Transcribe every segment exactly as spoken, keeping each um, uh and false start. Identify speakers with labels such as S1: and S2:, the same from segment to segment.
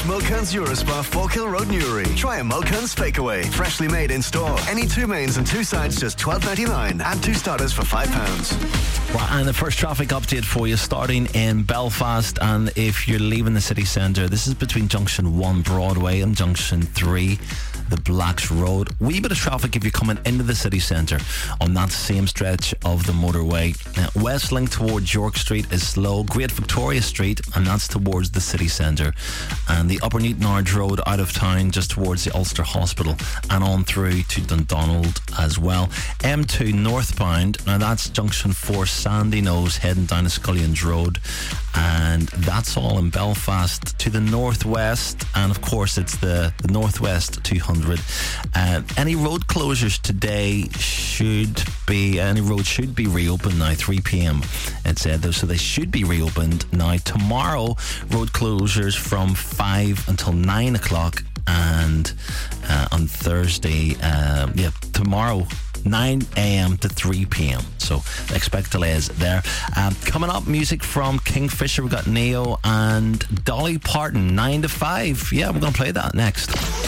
S1: Mulcairn's Eurospa Falkhill Road Newry. Try a Mulcairn's Fakeaway. Freshly made in store. Any two mains and two sides just twelve ninety-nine. And two starters for five pounds.
S2: Right, and the first traffic update for you starting in Belfast, and if you're leaving the city centre, this is between Junction one Broadway and Junction three, the Blacks Road. Wee bit of traffic if you're coming into the city centre on that same stretch of the motorway. Uh, Westlink towards York Street is slow. Great Victoria Street, and that's towards the city centre. And the Upper Newtonards Road out of town just towards the Ulster Hospital and on through to Dundonald as well. M two northbound, now that's Junction four Sandy Nose heading down to Scullions Road, and that's all in Belfast. To the northwest, and of course it's the, the northwest two hundred. Uh, any road closures today should be any road should be reopened now three p.m. it said though, so they should be reopened now. Tomorrow road closures from five until nine o'clock, and uh, on Thursday uh, yeah tomorrow nine a.m. to three p.m. So expect delays there. Um, coming up, music from Kingfisher. We've got Neo and Dolly Parton, nine to five. Yeah, we're going to play that next.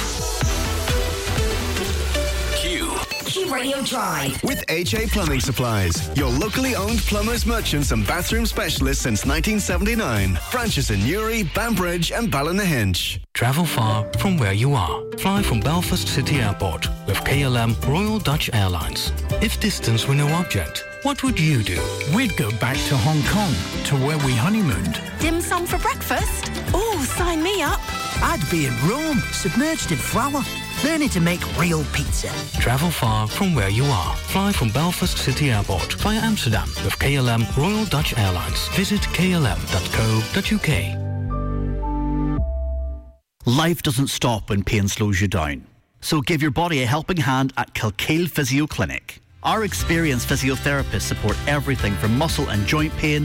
S3: Q Radio Drive.
S1: With H A Plumbing Supplies, your locally owned plumbers, merchants and bathroom specialists since nineteen seventy-nine. Branches in Newry, Banbridge and Ballynahinch.
S4: Travel far from where you are. Fly from Belfast City Airport with K L M Royal Dutch Airlines. If distance were no object, what would you do?
S5: We'd go back to Hong Kong, to where we honeymooned.
S6: Dim sum for breakfast? Oh, sign me up.
S7: I'd be in Rome, submerged in flour, learning to make real pizza.
S4: Travel far from where you are. Fly from Belfast City Airport via Amsterdam with K L M Royal Dutch Airlines. Visit k l m dot co dot u k.
S8: Life doesn't stop when pain slows you down. So give your body a helping hand at Kilkeel Physio Clinic. Our experienced physiotherapists support everything from muscle and joint pain